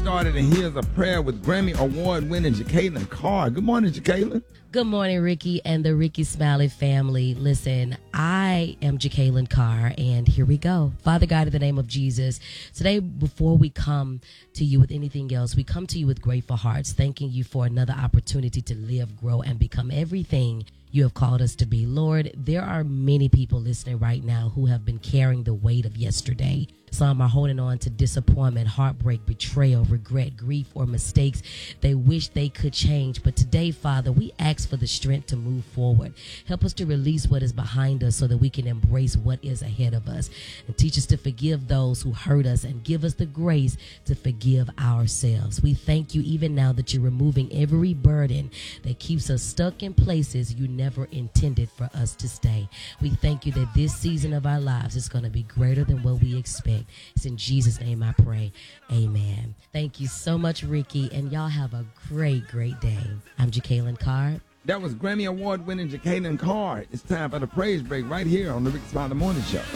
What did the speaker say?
Started, and here's a prayer with Grammy Award winning Jacqueline Carr. Good morning, Jacqueline. Good morning, Ricky and the Ricky Smiley family. Listen, I am Jacqueline Carr, and here we go. Father God, in the name of Jesus, today, before we come to you with anything else, we come to you with grateful hearts, thanking you for another opportunity to live, grow, and become everything you have called us to be. Lord, there are many people listening right now who have been carrying the weight of yesterday. Some are holding on to disappointment, heartbreak, betrayal, regret, grief, or mistakes they wish they could change. But today, Father, we ask for the strength to move forward. Help us to release what is behind us so that we can embrace what is ahead of us. And teach us to forgive those who hurt us and give us the grace to forgive ourselves. We thank you even now that you're removing every burden that keeps us stuck in places you never intended for us to stay. We thank you that this season of our lives is going to be greater than what we expect. It's in Jesus' name I pray. Amen. Thank you so much, Ricky, and y'all have a great, great day. I'm Jacqueline Carr. That was Grammy Award winning Jacqueline Carr. It's time for the praise break right here on the Ricky Smiley Morning Show.